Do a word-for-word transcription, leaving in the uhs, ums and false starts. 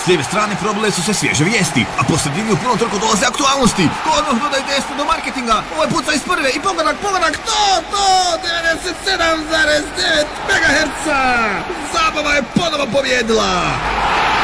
S lijeve strane probile su se svježe vijesti, a po sredini u punom trku dolaze aktualnosti. Odmah dodaj desno do marketinga, ovaj puca iz prve i pogodak, pogodak, to, to, devedeset sedam zarez devet megaherca! Zabava je ponovo pobjedila!